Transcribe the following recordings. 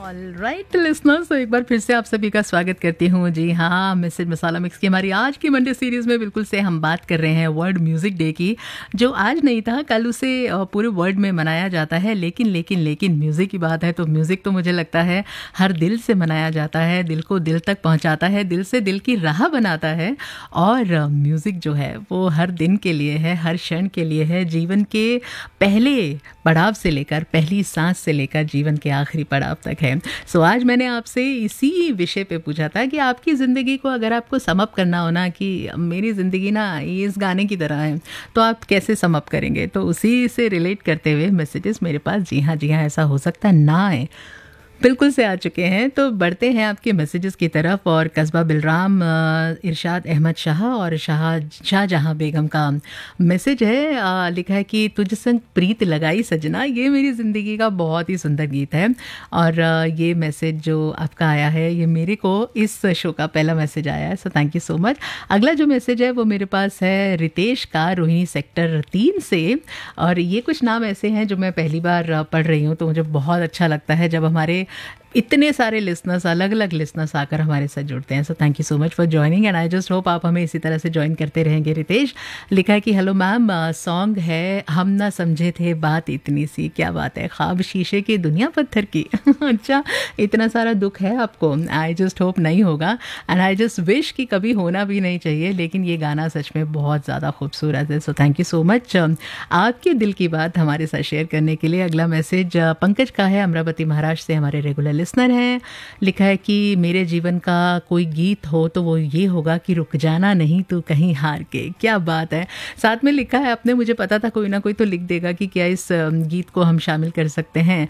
Alright listeners, तो एक बार फिर से आप सभी का स्वागत करती हूँ। जी हाँ, मैसेज मसाला मिक्स की हमारी आज की मंडे सीरीज़ में बिल्कुल से हम बात कर रहे हैं वर्ल्ड म्यूज़िक डे की, जो आज नहीं था, कल उसे पूरे वर्ल्ड में मनाया जाता है। लेकिन म्यूज़िक की बात है तो म्यूज़िक तो मुझे लगता है हर दिल से मनाया जाता है, दिल को दिल तक पहुँचाता है, दिल से दिल की राह बनाता है। और म्यूज़िक जो है वो हर दिन के लिए है, हर क्षण के लिए है, जीवन के पहले पड़ाव से लेकर, पहली सांस से लेकर जीवन के आखिरी पड़ाव तक है। सो आज मैंने आपसे इसी विषय पे पूछा था कि आपकी ज़िंदगी को अगर आपको सम अप करना हो ना, कि मेरी ज़िंदगी ना ये इस गाने की तरह है, तो आप कैसे सम अप करेंगे। तो उसी से रिलेट करते हुए मैसेजेस मेरे पास जी हाँ ऐसा हो सकता ना है बिल्कुल से आ चुके हैं। तो बढ़ते हैं आपके मैसेजेस की तरफ। और कस्बा बिलराम, इरशाद अहमद शाह और शाहजहां बेगम का मैसेज है। लिखा है कि तुझ संग प्रीत लगाई सजना, ये मेरी ज़िंदगी का बहुत ही सुंदर गीत है। और ये मैसेज जो आपका आया है, ये मेरे को इस शो का पहला मैसेज आया है, so thank you so much. अगला जो मैसेज है वो मेरे पास है रितेश का, रोहिणी सेक्टर 3 से। और ये कुछ नाम ऐसे हैं जो मैं पहली बार पढ़ रही हूँ, तो मुझे बहुत अच्छा लगता है जब हमारे इतने सारे लिसनर्स, अलग अलग लिसनर्स आकर हमारे साथ जुड़ते हैं। So thank you so much for joining and I just hope आप हमें इसी तरह से ज्वाइन करते रहेंगे। रितेश लिखा है कि हेलो मैम, सॉन्ग है हम ना समझे थे बात इतनी सी, क्या बात है, ख्वाब शीशे की दुनिया पत्थर की। अच्छा, इतना सारा दुख है आपको, आई जस्ट होप नहीं होगा एंड आई जस्ट विश कि कभी होना भी नहीं चाहिए। लेकिन ये गाना सच में बहुत ज़्यादा खूबसूरत है। So thank you so much आपके दिल की बात हमारे साथ शेयर करने के लिए। अगला मैसेज पंकज का है, अमरावती महाराष्ट्र से, हमारे रेगुलर लिसनर हैं। लिखा है कि मेरे जीवन का कोई गीत हो तो वो ये होगा कि रुक जाना नहीं तू कहीं हार के। क्या बात है। साथ में लिखा है आपने, मुझे पता था कोई ना कोई तो लिख देगा कि क्या इस गीत को हम शामिल कर सकते हैं।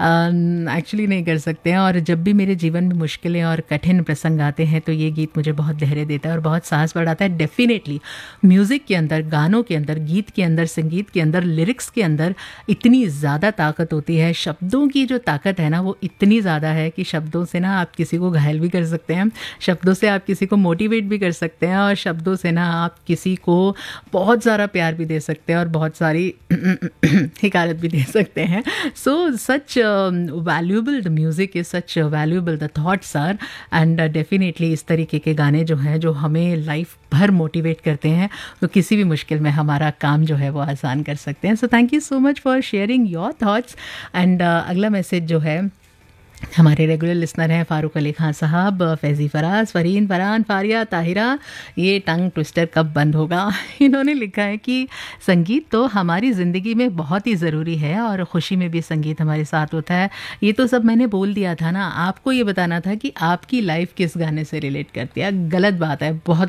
एक्चुअली नहीं कर सकते हैं। और जब भी मेरे जीवन में मुश्किलें और कठिन प्रसंग आते हैं तो ये गीत मुझे बहुत धैर्य देता है और बहुत साहस बढ़ाता है। डेफिनेटली म्यूज़िक के अंदर, गानों के अंदर, गीत के अंदर, संगीत के अंदर, लिरिक्स के अंदर इतनी ज़्यादा ताकत होती है। शब्दों की जो ताकत है ना, वो इतनी ज़्यादा है कि शब्दों से ना आप किसी को घायल भी कर सकते हैं, शब्दों से आप किसी को मोटिवेट भी कर सकते हैं, और शब्दों से ना आप किसी को बहुत सारा प्यार भी दे सकते हैं और बहुत सारी हिकारत भी दे सकते हैं। सो सच valuable the music is, such valuable the thoughts are, and definitely इस तरीके के गाने जो हैं, जो हमें लाइफ भर मोटिवेट करते हैं, तो किसी भी मुश्किल में हमारा काम जो है वो आसान कर सकते हैं। So thank you so much for sharing your thoughts. And अगला मैसेज जो है हमारे रेगुलर लिसनर हैं फारूक अली खान साहब, फैज़ी फराज, फरीन, फरहान, फारिया, ताहिरा, ये टंग ट्विस्टर कब बंद होगा। इन्होंने लिखा है कि संगीत तो हमारी ज़िंदगी में बहुत ही ज़रूरी है और ख़ुशी में भी संगीत हमारे साथ होता है। ये तो सब मैंने बोल दिया था ना, आपको ये बताना था कि आपकी लाइफ किस गाने से रिलेट करती है। गलत बात है, बहुत